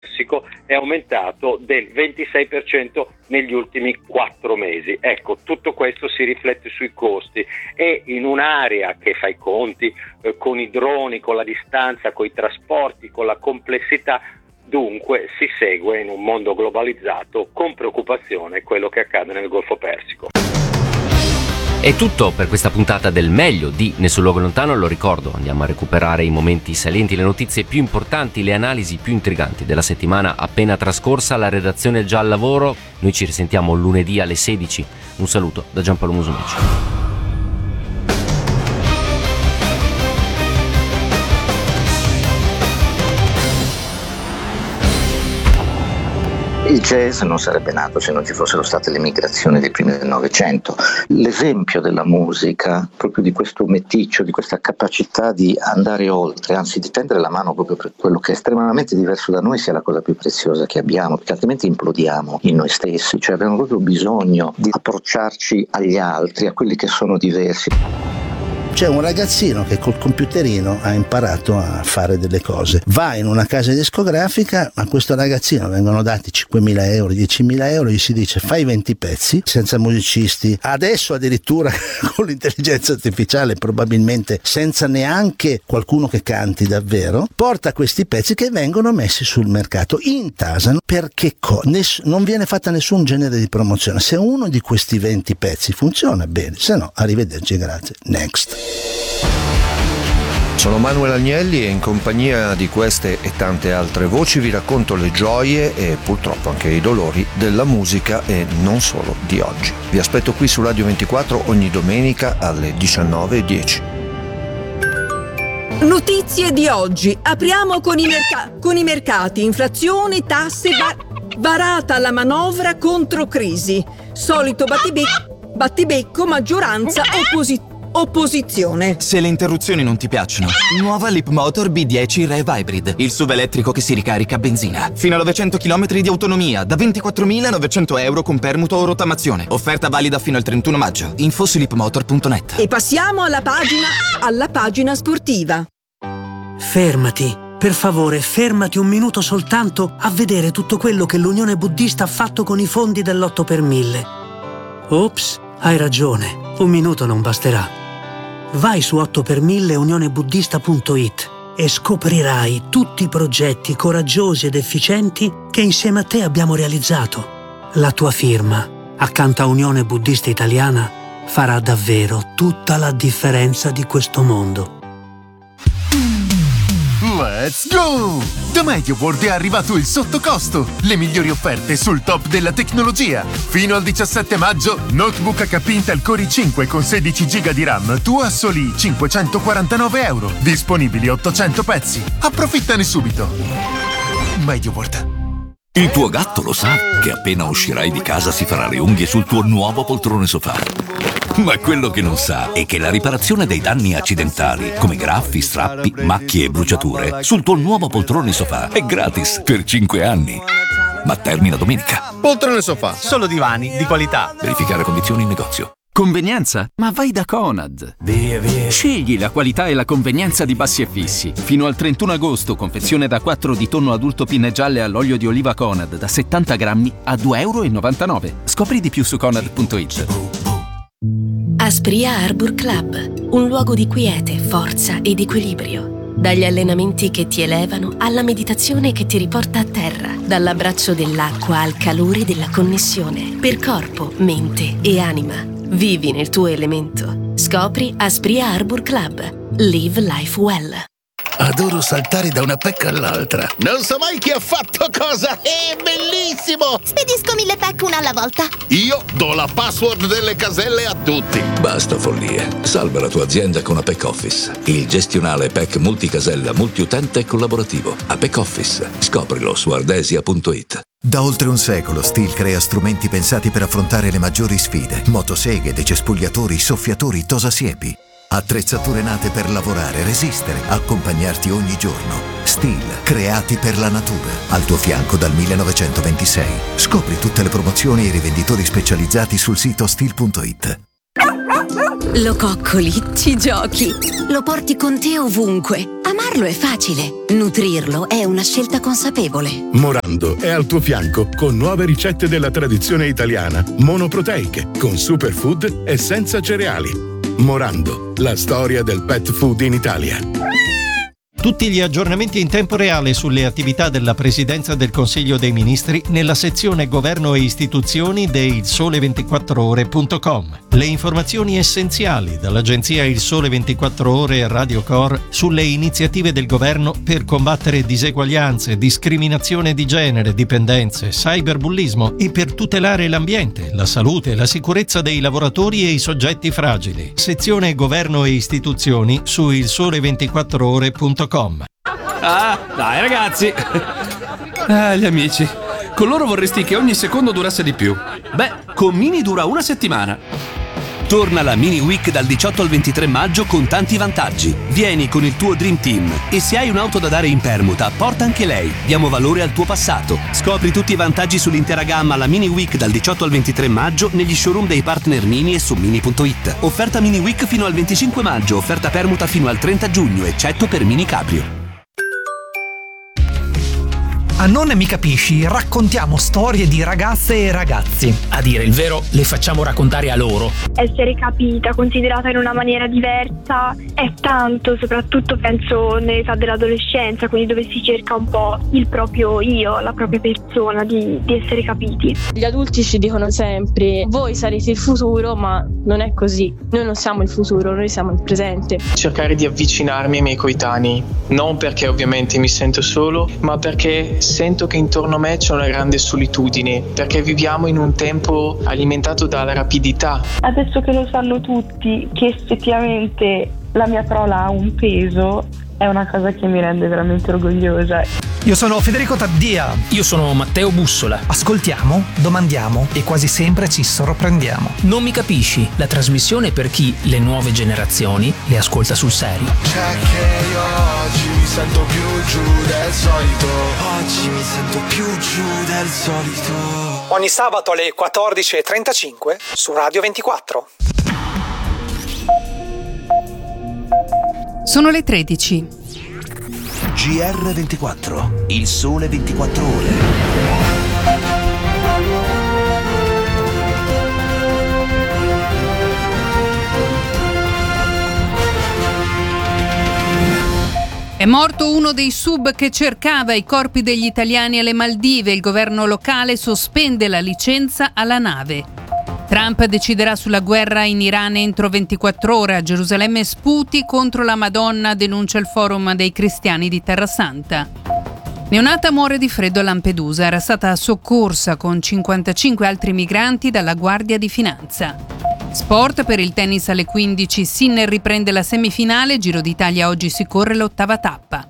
persico è aumentato del 26% negli ultimi 4 mesi. Ecco, tutto questo si riflette sui costi, e in un'area che fa i conti con i droni, con la distanza, con i trasporti, con la complessità, dunque si segue in un mondo globalizzato con preoccupazione quello che accade nel Golfo Persico. È tutto per questa puntata del Meglio di Nessun Luogo Lontano. Lo ricordo, andiamo a recuperare i momenti salienti, le notizie più importanti, le analisi più intriganti della settimana appena trascorsa. La redazione è già al lavoro, noi ci risentiamo lunedì alle 16. Un saluto da Giampaolo Musumeci. Il jazz non sarebbe nato se non ci fossero state le migrazioni dei primi del Novecento. L'esempio della musica, proprio di questo meticcio, di questa capacità di andare oltre, anzi di tendere la mano proprio per quello che è estremamente diverso da noi, sia la cosa più preziosa che abbiamo, perché altrimenti implodiamo in noi stessi, cioè abbiamo proprio bisogno di approcciarci agli altri, a quelli che sono diversi. C'è un ragazzino che col computerino ha imparato a fare delle cose, va in una casa discografica, a questo ragazzino vengono dati 5.000 euro, 10.000 euro, gli si dice fai 20 pezzi senza musicisti, adesso addirittura con l'intelligenza artificiale, probabilmente senza neanche qualcuno che canti davvero, porta questi pezzi che vengono messi sul mercato, intasano, perché non viene fatta nessun genere di promozione. Se uno di questi 20 pezzi funziona bene, se no arrivederci, grazie, next. Sono Manuel Agnelli e in compagnia di queste e tante altre voci vi racconto le gioie e purtroppo anche i dolori della musica, e non solo di oggi. Vi aspetto qui su Radio 24 ogni domenica alle 19:10. Notizie di oggi. Apriamo con i mercati. Inflazione, tasse, varata la manovra contro crisi. Solito battibecco, maggioranza, opposizione. Se le interruzioni non ti piacciono, nuova Leapmotor B10 Rev Hybrid, il SUV elettrico che si ricarica a benzina. Fino a 900 km di autonomia, da 24.900 euro con permuto o rottamazione. Offerta valida fino al 31 maggio. Info su leapmotor.net. E passiamo alla pagina sportiva. Fermati, per favore, fermati un minuto soltanto a vedere tutto quello che l'Unione Buddista ha fatto con i fondi dell'8 per 1000. Ops, hai ragione, un minuto non basterà. Vai su 8per1000 unionebuddista.it e scoprirai tutti i progetti coraggiosi ed efficienti che insieme a te abbiamo realizzato. La tua firma, accanto a Unione Buddista Italiana, farà davvero tutta la differenza di questo mondo. Let's go! Da MediaWorld è arrivato il sottocosto, le migliori offerte sul top della tecnologia. Fino al 17 maggio, notebook HP Intel Core i5 con 16 GB di RAM, tu a soli 549 euro. Disponibili 800 pezzi. Approfittane subito. MediaWorld. Il tuo gatto lo sa che appena uscirai di casa si farà le unghie sul tuo nuovo poltrone sofà. Ma quello che non sa è che la riparazione dei danni accidentali, come graffi, strappi, macchie e bruciature, sul tuo nuovo poltrone sofà è gratis per 5 anni. Ma termina domenica. Poltrone sofà, solo divani di qualità. Verificare condizioni in negozio. Convenienza? Ma vai da Conad. Via. Scegli la qualità e la convenienza di Bassi e Fissi. Fino al 31 agosto, confezione da 4 di tonno adulto pinne gialle all'olio di oliva Conad da 70 grammi a €2,99. Scopri di più su conad.it. Aspria Arbor Club, un luogo di quiete, forza ed equilibrio. Dagli allenamenti che ti elevano alla meditazione che ti riporta a terra, dall'abbraccio dell'acqua al calore della connessione, per corpo, mente e anima. Vivi nel tuo elemento. Scopri Aspria Arbor Club. Live life well. Adoro saltare da una pecca all'altra. Non so mai chi ha fatto cosa. È bellissimo! Spedisco 1000 pack una alla volta. Io do la password delle caselle a tutti. Basta follie. Salva la tua azienda con Apex Office. Il gestionale PEC multicasella, multiutente e collaborativo. Apex Office. Scoprilo su ardesia.it. Da oltre un secolo Stihl crea strumenti pensati per affrontare le maggiori sfide. Motoseghe, decespugliatori, soffiatori, tosasiepi. Attrezzature nate per lavorare, resistere, accompagnarti ogni giorno. Stihl, creati per la natura. Al tuo fianco dal 1926. Scopri tutte le promozioni e i rivenditori specializzati sul sito stihl.it. Lo coccoli, ci giochi, lo porti con te ovunque. Amarlo è facile, nutrirlo è una scelta consapevole. Morando è al tuo fianco con nuove ricette della tradizione italiana, monoproteiche, con superfood e senza cereali. Morando, la storia del pet food in Italia. Tutti gli aggiornamenti in tempo reale sulle attività della Presidenza del Consiglio dei Ministri nella sezione Governo e Istituzioni di ilsole24ore.com. Le informazioni essenziali dall'agenzia Il Sole 24 Ore e Radio Cor sulle iniziative del governo per combattere diseguaglianze, discriminazione di genere, dipendenze, cyberbullismo e per tutelare l'ambiente, la salute e la sicurezza dei lavoratori e i soggetti fragili. Sezione Governo e Istituzioni su ilsole24ore.com. Ah, dai ragazzi! Gli amici. Con loro vorresti che ogni secondo durasse di più. Beh, con Mini dura una settimana. Torna la Mini Week dal 18 al 23 maggio con tanti vantaggi. Vieni con il tuo Dream Team e se hai un'auto da dare in permuta, porta anche lei. Diamo valore al tuo passato. Scopri tutti i vantaggi sull'intera gamma alla Mini Week dal 18 al 23 maggio negli showroom dei partner Mini e su Mini.it. Offerta Mini Week fino al 25 maggio, offerta permuta fino al 30 giugno, eccetto per Mini Cabrio. A Non Mi Capisci raccontiamo storie di ragazze e ragazzi. A dire il vero, le facciamo raccontare a loro. Essere capita, considerata in una maniera diversa è tanto, soprattutto penso nell'età dell'adolescenza, quindi dove si cerca un po' il proprio io, la propria persona, di essere capiti. Gli adulti ci dicono sempre: voi sarete il futuro, ma non è così. Noi non siamo il futuro, noi siamo il presente. Cercare di avvicinarmi ai miei coetanei, non perché ovviamente mi sento solo, ma perché sento che intorno a me c'è una grande solitudine, perché viviamo in un tempo alimentato dalla rapidità. Adesso che lo sanno tutti che effettivamente la mia parola ha un peso, è una cosa che mi rende veramente orgogliosa. Io sono Federico Taddia. Io sono Matteo Bussola. Ascoltiamo, domandiamo e quasi sempre ci sorprendiamo. Non Mi Capisci, la trasmissione per chi le nuove generazioni le ascolta sul serio. C'è che io oggi mi sento più giù del solito. Oggi mi sento più giù del solito. Ogni sabato alle 14:35 su Radio 24. Sono le 13. GR24, il sole 24 ore. È morto uno dei sub che cercava i corpi degli italiani alle Maldive. Il governo locale sospende la licenza alla nave. Trump deciderà sulla guerra in Iran entro 24 ore. A Gerusalemme sputi contro la Madonna, denuncia il forum dei cristiani di Terrasanta. Neonata muore di freddo a Lampedusa. Era stata soccorsa con 55 altri migranti dalla Guardia di Finanza. Sport, per il tennis alle 15. Sinner riprende la semifinale. Giro d'Italia oggi si corre l'ottava tappa.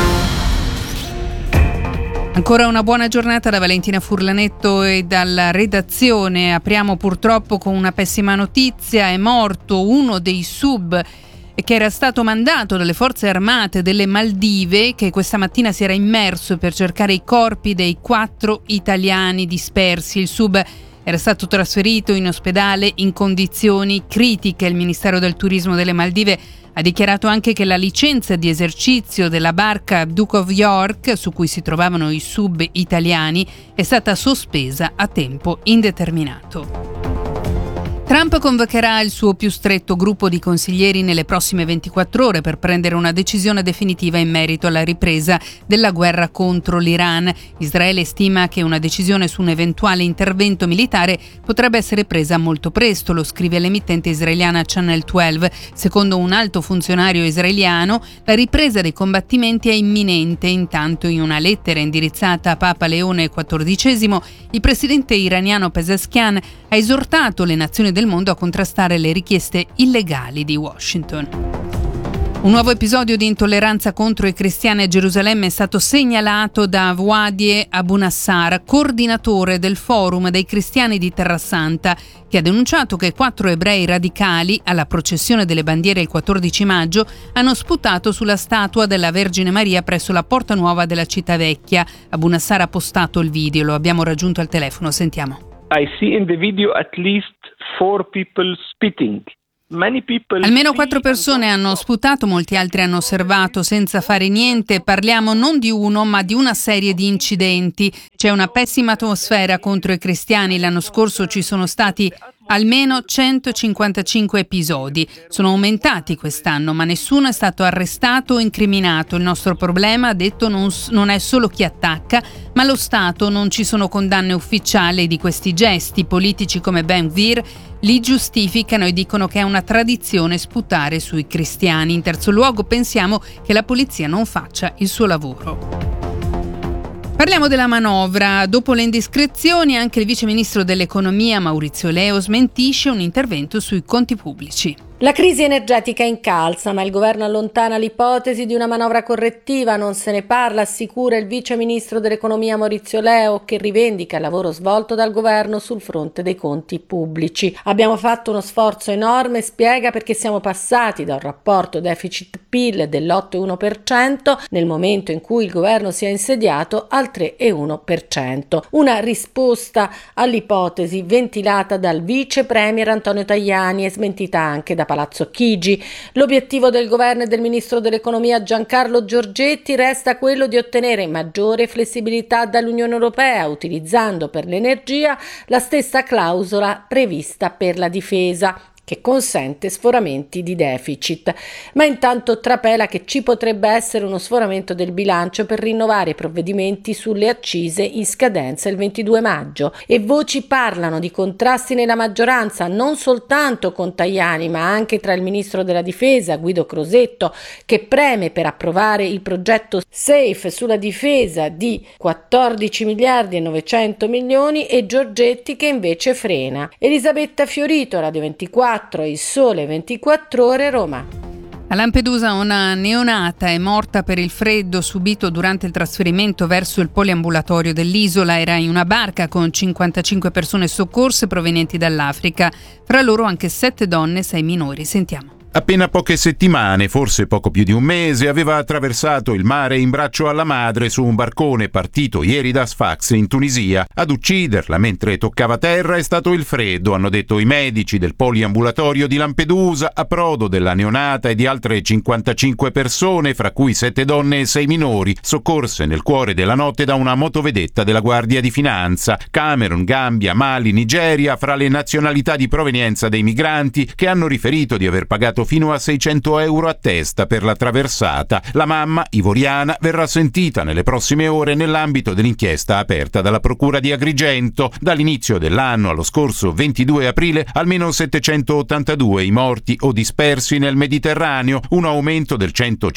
Ancora una buona giornata da Valentina Furlanetto e dalla redazione. Apriamo purtroppo con una pessima notizia. È morto uno dei sub che era stato mandato dalle forze armate delle Maldive, che questa mattina si era immerso per cercare i corpi dei 4 italiani dispersi. Il sub era stato trasferito in ospedale in condizioni critiche. Il Ministero del Turismo delle Maldive ha dichiarato anche che la licenza di esercizio della barca Duke of York, su cui si trovavano i sub italiani, è stata sospesa a tempo indeterminato. Trump convocherà il suo più stretto gruppo di consiglieri nelle prossime 24 ore per prendere una decisione definitiva in merito alla ripresa della guerra contro l'Iran. Israele stima che una decisione su un eventuale intervento militare potrebbe essere presa molto presto, lo scrive l'emittente israeliana Channel 12. Secondo un alto funzionario israeliano, la ripresa dei combattimenti è imminente. Intanto, in una lettera indirizzata a Papa Leone XIV, il presidente iraniano Pezeshkian ha esortato le nazioni del mondo a contrastare le richieste illegali di Washington. Un nuovo episodio di intolleranza contro i cristiani a Gerusalemme è stato segnalato da Wadie Abunassar, coordinatore del forum dei cristiani di Terrasanta, che ha denunciato che 4 ebrei radicali, alla processione delle bandiere il 14 maggio, hanno sputato sulla statua della Vergine Maria presso la Porta Nuova della Città Vecchia. Abunassar ha postato il video, lo abbiamo raggiunto al telefono, sentiamo. I see in the video at least 4 people spitting. Almeno 4 persone hanno sputato, molti altri hanno osservato senza fare niente. Parliamo non di uno, ma di una serie di incidenti. C'è una pessima atmosfera contro i cristiani. L'anno scorso ci sono stati almeno 155 episodi. Sono aumentati quest'anno, ma nessuno è stato arrestato o incriminato. Il nostro problema, ha detto, non è solo chi attacca, ma lo Stato. Non ci sono condanne ufficiali di questi gesti. Politici come Ben Gvir li giustificano e dicono che è una tradizione sputare sui cristiani. In terzo luogo, pensiamo che la polizia non faccia il suo lavoro. Parliamo della manovra. Dopo le indiscrezioni, anche il vice ministro dell'economia Maurizio Leo smentisce un intervento sui conti pubblici. La crisi energetica incalza, ma il governo allontana l'ipotesi di una manovra correttiva. Non se ne parla, assicura il vice ministro dell'economia Maurizio Leo, che rivendica il lavoro svolto dal governo sul fronte dei conti pubblici. Abbiamo fatto uno sforzo enorme, spiega, perché siamo passati da un rapporto deficit-PIL dell'8,1% nel momento in cui il governo si è insediato al 3,1%. Una risposta all'ipotesi ventilata dal vice premier Antonio Tajani e smentita anche da Palazzo Chigi. L'obiettivo del governo e del ministro dell'economia Giancarlo Giorgetti resta quello di ottenere maggiore flessibilità dall'Unione Europea, utilizzando per l'energia la stessa clausola prevista per la difesa, che consente sforamenti di deficit. Ma intanto trapela che ci potrebbe essere uno sforamento del bilancio per rinnovare i provvedimenti sulle accise in scadenza il 22 maggio. E voci parlano di contrasti nella maggioranza, non soltanto con Tajani, ma anche tra il ministro della difesa Guido Crosetto, che preme per approvare il progetto SAFE sulla difesa di 14 miliardi e 900 milioni, e Giorgetti, che invece frena. Elisabetta Fiorito, Radio 24, Il Sole 24 Ore, Roma. A Lampedusa una neonata è morta per il freddo subito durante il trasferimento verso il poliambulatorio dell'isola. Era in una barca con 55 persone soccorse provenienti dall'Africa, fra loro anche 7 donne e 6 minori. Sentiamo. Appena poche settimane, forse poco più di un mese, aveva attraversato il mare in braccio alla madre su un barcone partito ieri da Sfax in Tunisia. Ad ucciderla mentre toccava terra è stato il freddo, hanno detto i medici del poliambulatorio di Lampedusa, a prodo della neonata e di altre 55 persone, fra cui 7 donne e 6 minori, soccorse nel cuore della notte da una motovedetta della Guardia di Finanza. Camerun, Gambia, Mali, Nigeria, fra le nazionalità di provenienza dei migranti, che hanno riferito di aver pagato fino a 600 euro a testa per la traversata. La mamma, ivoriana, verrà sentita nelle prossime ore nell'ambito dell'inchiesta aperta dalla Procura di Agrigento. Dall'inizio dell'anno allo scorso 22 aprile, almeno 782 i morti o dispersi nel Mediterraneo, un aumento del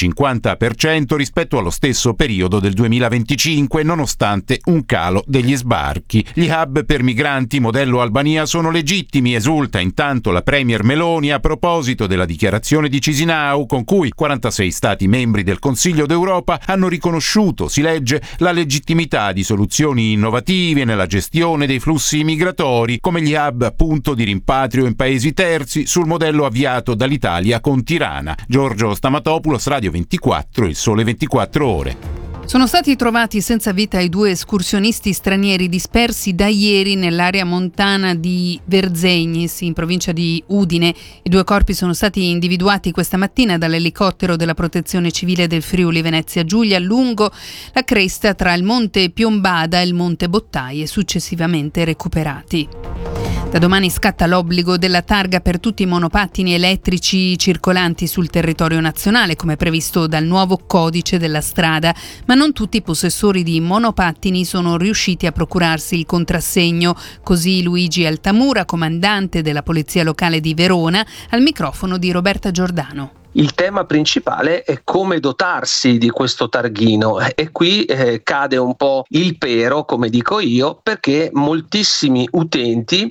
150% rispetto allo stesso periodo del 2025, nonostante un calo degli sbarchi. Gli hub per migranti modello Albania sono legittimi, esulta intanto la premier Meloni a proposito della dichiarazione di Chisinau, con cui 46 stati membri del Consiglio d'Europa hanno riconosciuto, si legge, la legittimità di soluzioni innovative nella gestione dei flussi migratori, come gli hub punto di rimpatrio in paesi terzi sul modello avviato dall'Italia con Tirana. Giorgio Stamatopoulos, Radio 24, Il Sole 24 Ore. Sono stati trovati senza vita i 2 escursionisti stranieri dispersi da ieri nell'area montana di Verzegnis, in provincia di Udine. I 2 corpi sono stati individuati questa mattina dall'elicottero della Protezione Civile del Friuli Venezia Giulia lungo la cresta tra il Monte Piombada e il Monte Bottai e successivamente recuperati. Da domani scatta l'obbligo della targa per tutti i monopattini elettrici circolanti sul territorio nazionale, come previsto dal nuovo codice della strada, ma non tutti i possessori di monopattini sono riusciti a procurarsi il contrassegno. Così Luigi Altamura, comandante della Polizia Locale di Verona, al microfono di Roberta Giordano. Il tema principale è come dotarsi di questo targhino e qui cade un po' il pero, come dico io, perché moltissimi utenti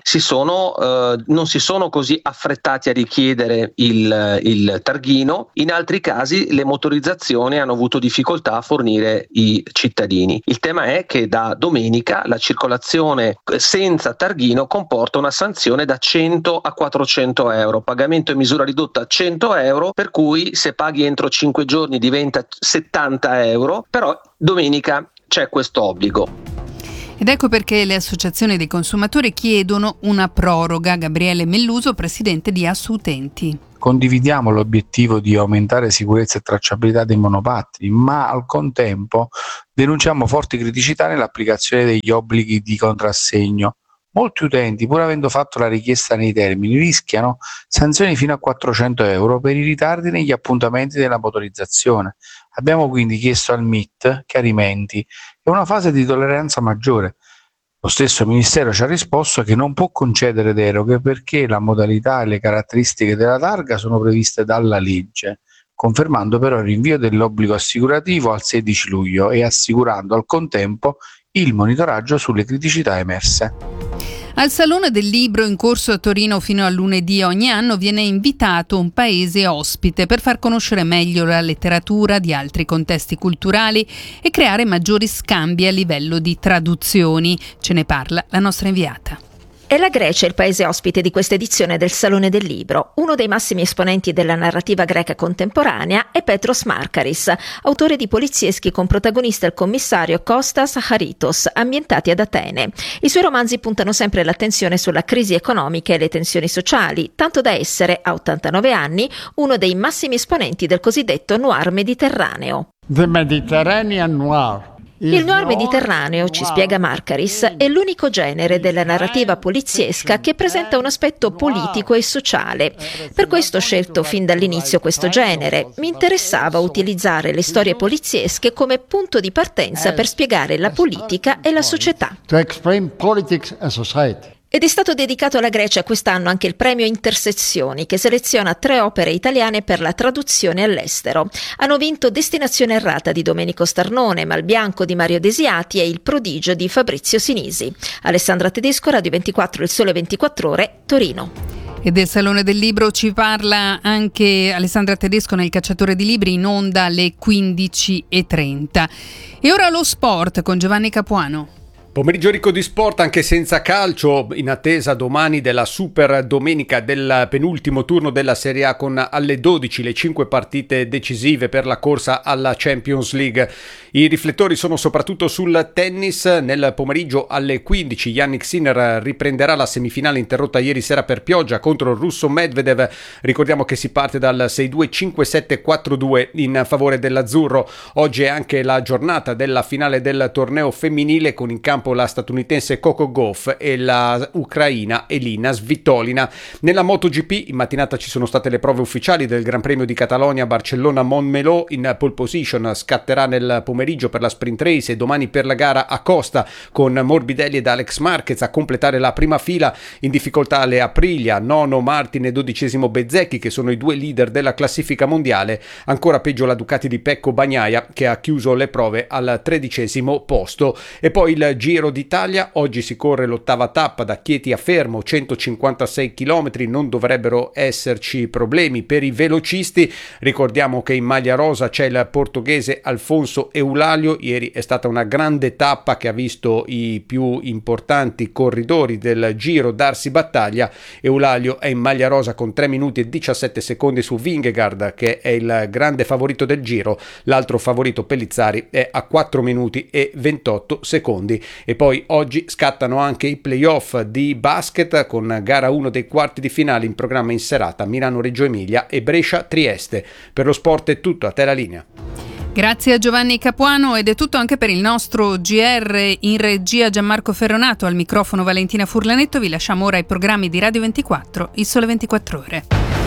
non si sono così affrettati a richiedere il targhino. In altri casi le motorizzazioni hanno avuto difficoltà a fornire i cittadini. Il tema è che da domenica la circolazione senza targhino comporta una sanzione da 100 a 400 euro, pagamento in misura ridotta a 100 euro, per cui se paghi entro 5 giorni diventa 70 euro, però domenica c'è questo obbligo. Ed ecco perché le associazioni dei consumatori chiedono una proroga. Gabriele Melluso, presidente di Asutenti. Condividiamo l'obiettivo di aumentare sicurezza e tracciabilità dei monopattini, ma al contempo denunciamo forti criticità nell'applicazione degli obblighi di contrassegno. Molti utenti, pur avendo fatto la richiesta nei termini, rischiano sanzioni fino a 400 euro per i ritardi negli appuntamenti della motorizzazione. Abbiamo quindi chiesto al MIT chiarimenti e una fase di tolleranza maggiore. Lo stesso Ministero ci ha risposto che non può concedere deroghe perché la modalità e le caratteristiche della targa sono previste dalla legge, confermando però il rinvio dell'obbligo assicurativo al 16 luglio e assicurando al contempo il monitoraggio sulle criticità emerse. Al Salone del Libro in corso a Torino fino a lunedì ogni anno viene invitato un paese ospite per far conoscere meglio la letteratura di altri contesti culturali e creare maggiori scambi a livello di traduzioni. Ce ne parla la nostra inviata. È la Grecia il paese ospite di questa edizione del Salone del Libro. Uno dei massimi esponenti della narrativa greca contemporanea è Petros Markaris, autore di polizieschi con protagonista il commissario Kostas Haritos, ambientati ad Atene. I suoi romanzi puntano sempre l'attenzione sulla crisi economica e le tensioni sociali, tanto da essere, a 89 anni, uno dei massimi esponenti del cosiddetto noir mediterraneo. The Mediterranean noir. Il noir mediterraneo, ci spiega Markaris, è l'unico genere della narrativa poliziesca che presenta un aspetto politico e sociale. Per questo ho scelto fin dall'inizio questo genere. Mi interessava utilizzare le storie poliziesche come punto di partenza per spiegare la politica e la società. To explain politics and society. Ed è stato dedicato alla Grecia quest'anno anche il premio Intersezioni, che seleziona 3 opere italiane per la traduzione all'estero. Hanno vinto Destinazione errata di Domenico Starnone, Malbianco di Mario Desiati e Il prodigio di Fabrizio Sinisi. Alessandra Tedesco, Radio 24, Il Sole 24 Ore, Torino. E del Salone del Libro ci parla anche Alessandra Tedesco nel Cacciatore di Libri, in onda alle 15:30. E ora lo sport con Giovanni Capuano. Pomeriggio ricco di sport anche senza calcio, in attesa domani della super domenica del penultimo turno della Serie A con alle 12 le 5 partite decisive per la corsa alla Champions League. I riflettori sono soprattutto sul tennis. Nel pomeriggio alle 15 Jannik Sinner riprenderà la semifinale interrotta ieri sera per pioggia contro il russo Medvedev. Ricordiamo che si parte dal 6-2, 5-7, 4-2 in favore dell'azzurro. Oggi è anche la giornata della finale del torneo femminile con in campo la statunitense Coco Gauff e la ucraina Elina Svitolina. Nella MotoGP in mattinata ci sono state le prove ufficiali del Gran Premio di Catalogna. Barcellona-Montmeló in pole position, scatterà nel pomeriggio per la sprint race e domani per la gara a Costa con Morbidelli ed Alex Marquez a completare la prima fila. In difficoltà le Aprilia, nono Martin e 12° Bezzecchi, che sono i 2 leader della classifica mondiale. Ancora peggio la Ducati di Pecco Bagnaia, che ha chiuso le prove al 13° posto. E poi il Giro d'Italia, oggi si corre l'ottava tappa da Chieti a Fermo, 156 km, non dovrebbero esserci problemi per i velocisti. Ricordiamo che in maglia rosa c'è il portoghese Alfonso Eulalio. Ieri è stata una grande tappa che ha visto i più importanti corridori del Giro darsi battaglia. Eulalio è in maglia rosa con 3 minuti e 17 secondi su Vingegaard, che è il grande favorito del Giro. L'altro favorito, Pellizzari, è a 4 minuti e 28 secondi. E poi oggi scattano anche i playoff di basket con gara 1 dei quarti di finale in programma in serata, Milano-Reggio Emilia e Brescia-Trieste. Per lo sport è tutto, a te la linea. Grazie a Giovanni Capuano ed è tutto anche per il nostro GR. In regia Gianmarco Ferronato, al microfono Valentina Furlanetto. Vi lasciamo ora ai programmi di Radio 24, Il Sole 24 Ore.